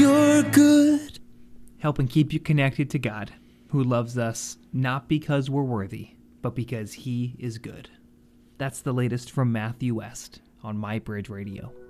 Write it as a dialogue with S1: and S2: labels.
S1: you're good.
S2: Helping keep you connected to God, who loves us not because we're worthy, but because he is good. That's the latest from Matthew West on My Bridge Radio.